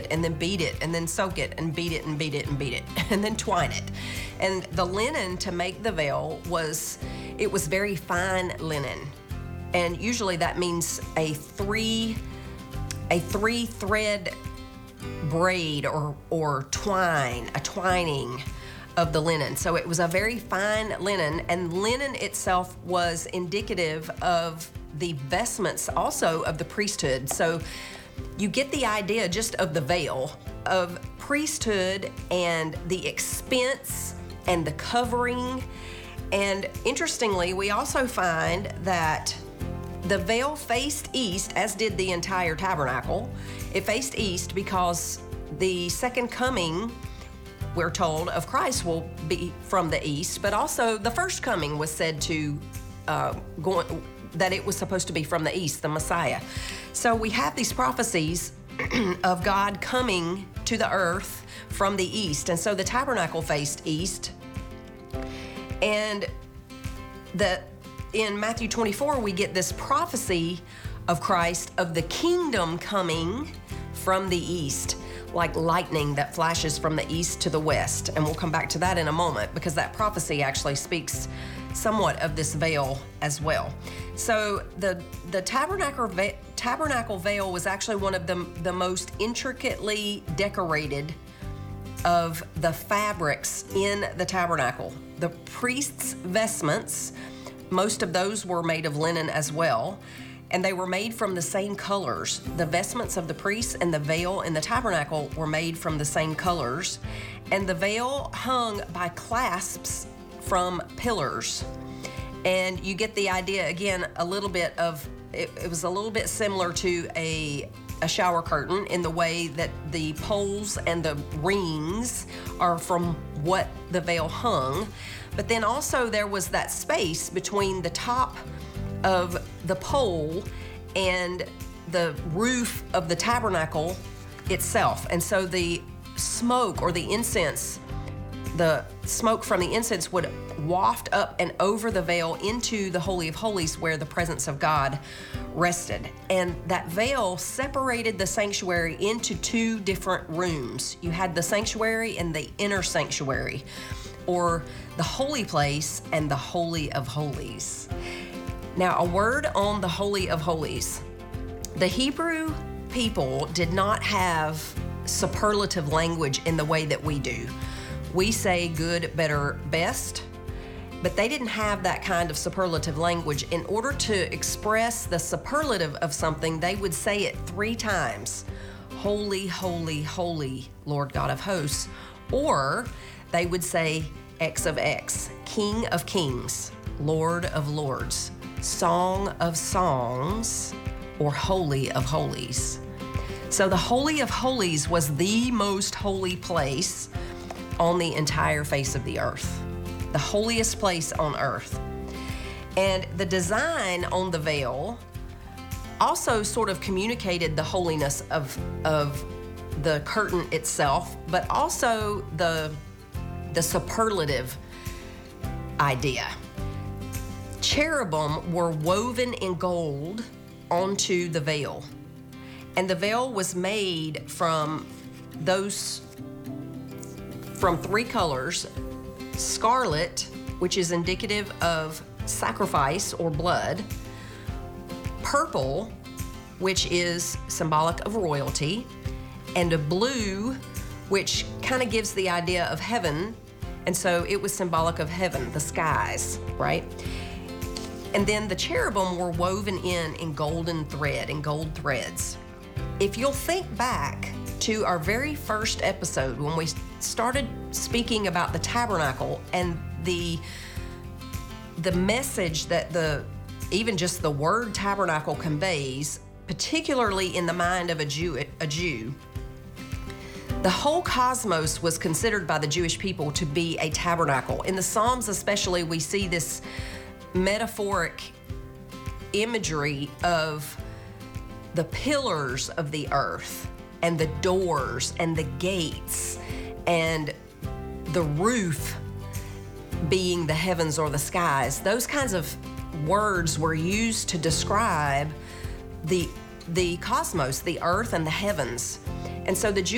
and then beat it and then soak it and beat it and beat it and beat it and then twine it. And the linen to make the veil was very fine linen. And usually that means a three thread braid or twine, a twining of the linen. So it was a very fine linen, and linen itself was indicative of the vestments also of the priesthood. So you get the idea just of the veil of priesthood and the expense and the covering. And interestingly, we also find that the veil faced east, as did the entire tabernacle. It faced east because the second coming, we're told, of Christ will be from the east, but also the first coming was said to that it was supposed to be from the east, the Messiah. So we have these prophecies of God coming to the earth from the east, and so the tabernacle faced east. And in Matthew 24, we get this prophecy of Christ, of the kingdom coming from the east, like lightning that flashes from the east to the west. And we'll come back to that in a moment, because that prophecy actually speaks somewhat of this veil as well. So the tabernacle veil was actually one of the most intricately decorated of the fabrics in the tabernacle. The priest's vestments, most of those were made of linen as well, and they were made from the same colors. The vestments of the priests and the veil in the tabernacle were made from the same colors, and the veil hung by clasps from pillars. And you get the idea, again, a little bit of, it was a little bit similar to a shower curtain in the way that the poles and the rings are from what the veil hung. But then also there was that space between the top of the pole and the roof of the tabernacle itself. And so the smoke or the incense, the smoke from the incense would waft up and over the veil into the Holy of Holies, where the presence of God rested. And that veil separated the sanctuary into two different rooms. You had the sanctuary and the inner sanctuary, or the holy place and the Holy of Holies. Now, a word on the Holy of Holies. The Hebrew people did not have superlative language in the way that we do. We say good, better, best, but they didn't have that kind of superlative language. In order to express the superlative of something, they would say it 3 times. Holy, holy, holy, Lord God of hosts. Or they would say X of X, King of kings, Lord of lords, Song of songs, or Holy of holies. So the Holy of Holies was the most holy place on the entire face of the earth, the holiest place on earth. And the design on the veil also sort of communicated the holiness of the curtain itself, but also the superlative idea. Cherubim were woven in gold onto the veil, and the veil was made from 3 colors: scarlet, which is indicative of sacrifice or blood; purple, which is symbolic of royalty; and a blue, which kind of gives the idea of heaven, and so it was symbolic of heaven, the skies, right? And then the cherubim were woven in golden thread, in gold threads. If you'll think back to our very first episode when we started speaking about the tabernacle and the message that even just the word tabernacle conveys, particularly in the mind of a Jew, the whole cosmos was considered by the Jewish people to be a tabernacle. In the Psalms especially, we see this metaphoric imagery of the pillars of the earth and the doors and the gates and the roof being the heavens or the skies. Those kinds of words were used to describe the cosmos, the earth and the heavens. And so the